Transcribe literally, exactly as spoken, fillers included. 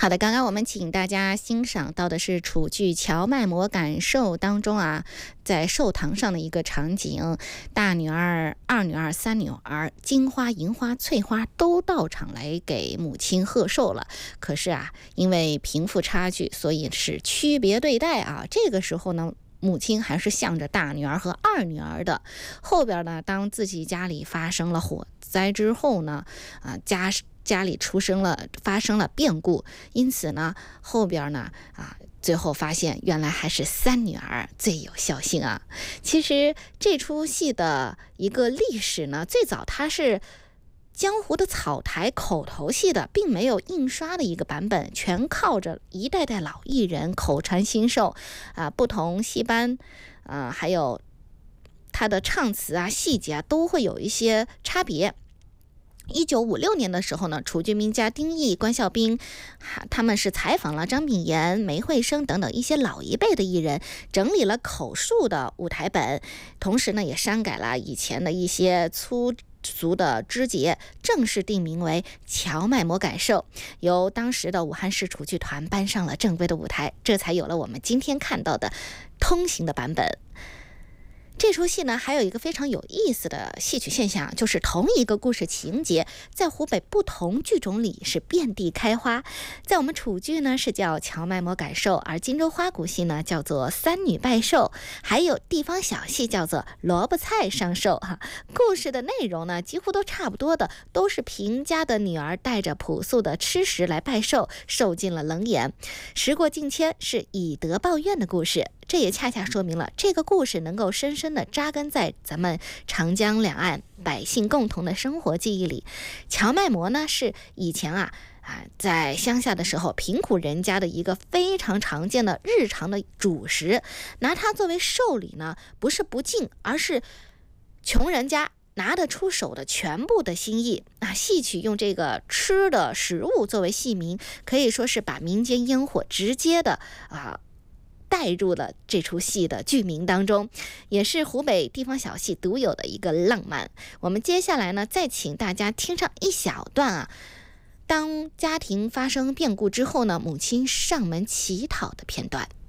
好的，刚刚我们请大家欣赏到的是楚剧《荞麦馍感受》当中啊，在寿堂上的一个场景，大女儿、二女儿、三女儿，金花、银花、翠花都到场来给母亲贺寿了。可是啊，因为贫富差距，所以是区别对待啊。这个时候呢，母亲还是向着大女儿和二女儿的。后边呢，当自己家里发生了火灾之后呢，啊，家家里出生了发生了变故，因此呢，后边呢，啊，最后发现原来还是三女儿最有孝心啊。其实这出戏的一个历史呢，最早它是江湖的草台口头戏的，并没有印刷的一个版本，全靠着一代代老艺人口传心授啊，不同戏班啊，还有他的唱词啊、细节啊，都会有一些差别。一九五六年的时候呢，楚剧名家丁毅、关孝斌，他们是采访了张炳炎、梅惠生等等一些老一辈的艺人，整理了口述的舞台本，同时呢也删改了以前的一些粗俗的枝节，正式定名为《荞麦馍感受》，由当时的武汉市楚剧团搬上了正规的舞台，这才有了我们今天看到的通行的版本。这出戏呢，还有一个非常有意思的戏曲现象，就是同一个故事情节，在湖北不同剧种里是遍地开花。在我们楚剧呢是叫荞麦馍感受，而荆州花鼓戏呢叫做三女拜寿，还有地方小戏叫做萝卜菜上寿哈。故事的内容呢几乎都差不多的，都是贫家的女儿带着朴素的吃食来拜寿，受尽了冷眼。时过境迁，是以德报怨的故事。这也恰恰说明了这个故事能够深深地扎根在咱们长江两岸百姓共同的生活记忆里。荞麦馍呢是以前啊啊在乡下的时候贫苦人家的一个非常常见的日常的主食，拿它作为寿礼呢，不是不敬，而是穷人家拿得出手的全部的心意啊！戏曲用这个吃的食物作为戏名，可以说是把民间烟火直接的啊带入了这出戏的剧名当中，也是湖北地方小戏独有的一个浪漫。我们接下来呢，再请大家听上一小段啊，当家庭发生变故之后呢，母亲上门乞讨的片段。